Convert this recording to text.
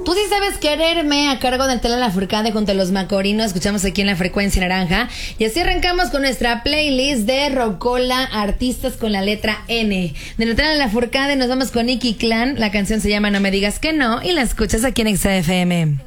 Tú sí sabes quererme, a cargo de Tela Lafourcade junto a los Macorinos. Escuchamos aquí en la Frecuencia Naranja. Y así arrancamos con nuestra playlist de Rocola, artistas con la letra N. De Tela Lafourcade nos vamos con Nicky Clan. La canción se llama No me digas que no y la escuchas aquí en XFM.